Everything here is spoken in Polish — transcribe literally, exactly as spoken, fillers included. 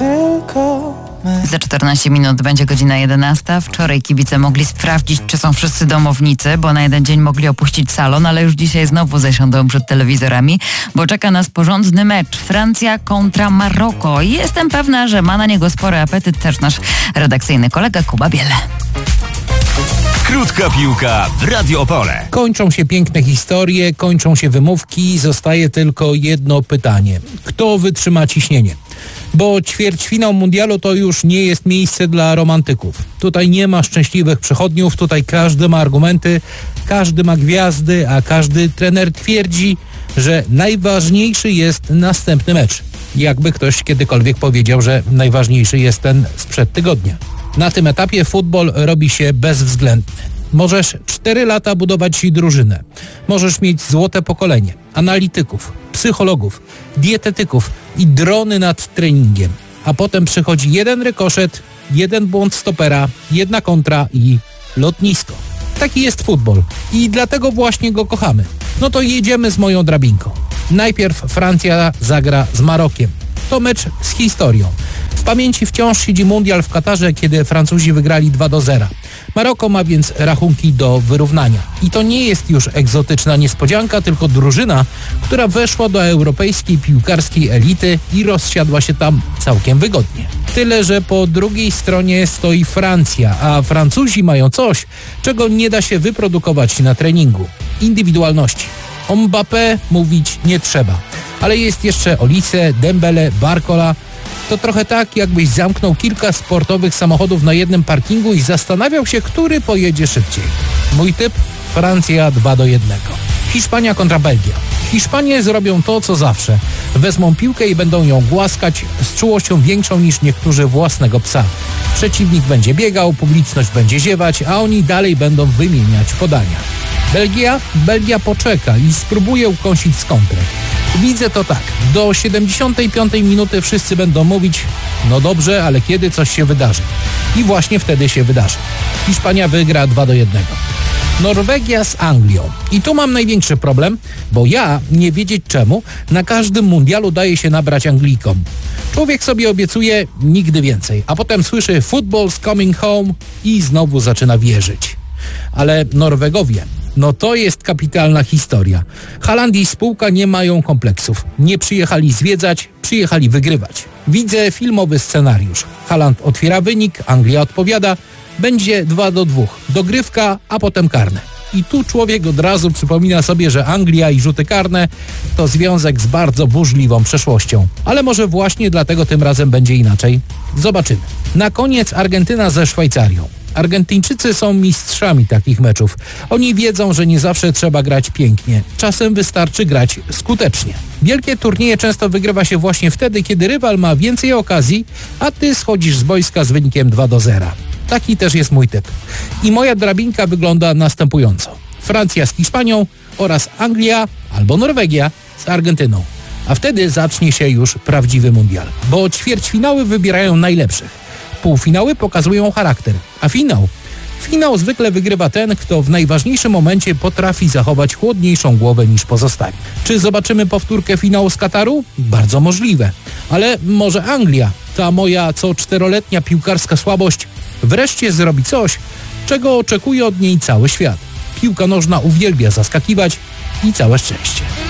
tylko my. Za czternaście minut będzie godzina jedenasta. Wczoraj kibice mogli sprawdzić, czy są wszyscy domownicy, bo na jeden dzień mogli opuścić salon, ale już dzisiaj znowu zasiądą przed telewizorami, bo czeka nas porządny mecz. Francja kontra Maroko. I jestem pewna, że ma na niego spory apetyt też nasz redakcyjny kolega Kuba Biele. Krótka piłka w Radio Opole. Kończą się piękne historie, kończą się wymówki, zostaje tylko jedno pytanie. Kto wytrzyma ciśnienie? Bo ćwierćfinał mundialu to już nie jest miejsce dla romantyków. Tutaj nie ma szczęśliwych przechodniów, tutaj każdy ma argumenty, każdy ma gwiazdy, a każdy trener twierdzi, że najważniejszy jest następny mecz. Jakby ktoś kiedykolwiek powiedział, że najważniejszy jest ten sprzed tygodnia. Na tym etapie futbol robi się bezwzględny. Możesz cztery lata budować drużynę. Możesz mieć złote pokolenie analityków, psychologów, dietetyków i drony nad treningiem. A potem przychodzi jeden rykoszet, jeden błąd stopera, jedna kontra i lotnisko. Taki jest futbol i dlatego właśnie go kochamy. No to jedziemy z moją drabinką. Najpierw Francja zagra z Marokiem. To mecz z historią. W pamięci wciąż siedzi mundial w Katarze, kiedy Francuzi wygrali dwa do zera. Maroko ma więc rachunki do wyrównania. I to nie jest już egzotyczna niespodzianka, tylko drużyna, która weszła do europejskiej piłkarskiej elity i rozsiadła się tam całkiem wygodnie. Tyle, że po drugiej stronie stoi Francja, a Francuzi mają coś, czego nie da się wyprodukować na treningu. Indywidualności. O Mbappé mówić nie trzeba. Ale jest jeszcze Olise, Dembele, Barcola. To trochę tak, jakbyś zamknął kilka sportowych samochodów na jednym parkingu i zastanawiał się, który pojedzie szybciej. Mój typ? Francja dwa do jednego. Hiszpania kontra Belgia. Hiszpanie zrobią to, co zawsze. Wezmą piłkę i będą ją głaskać z czułością większą niż niektórzy własnego psa. Przeciwnik będzie biegał, publiczność będzie ziewać, a oni dalej będą wymieniać podania. Belgia? Belgia poczeka i spróbuje ukąsić z kontry. Widzę to tak. Do siedemdziesiątej piątej minuty wszyscy będą mówić: no dobrze, ale kiedy coś się wydarzy? I właśnie wtedy się wydarzy. Hiszpania wygra dwa do jednego. Norwegia z Anglią. I tu mam największy problem, bo ja, nie wiedzieć czemu, na każdym mundialu daje się nabrać Anglikom. Człowiek sobie obiecuje nigdy więcej, a potem słyszy football's coming home i znowu zaczyna wierzyć. Ale Norwegowie, no to jest kapitalna historia. Haaland i spółka nie mają kompleksów. Nie przyjechali zwiedzać, przyjechali wygrywać. Widzę filmowy scenariusz. Haaland otwiera wynik, Anglia odpowiada. Będzie dwa do dwóch. Dogrywka, a potem karne. I tu człowiek od razu przypomina sobie, że Anglia i rzuty karne to związek z bardzo burzliwą przeszłością. Ale może właśnie dlatego tym razem będzie inaczej. Zobaczymy. Na koniec Argentyna ze Szwajcarią. Argentyńczycy są mistrzami takich meczów. Oni wiedzą, że nie zawsze trzeba grać pięknie. Czasem wystarczy grać skutecznie. Wielkie turnieje często wygrywa się właśnie wtedy, kiedy rywal ma więcej okazji, a ty schodzisz z boiska z wynikiem dwa do zera. Taki też jest mój typ. I moja drabinka wygląda następująco. Francja z Hiszpanią oraz Anglia albo Norwegia z Argentyną. A wtedy zacznie się już prawdziwy mundial. Bo ćwierćfinały wybierają najlepszych. Półfinały pokazują charakter, a finał? Finał zwykle wygrywa ten, kto w najważniejszym momencie potrafi zachować chłodniejszą głowę niż pozostali. Czy zobaczymy powtórkę finału z Kataru? Bardzo możliwe. Ale może Anglia, ta moja co czteroletnia piłkarska słabość, wreszcie zrobi coś, czego oczekuje od niej cały świat. Piłka nożna uwielbia zaskakiwać i całe szczęście.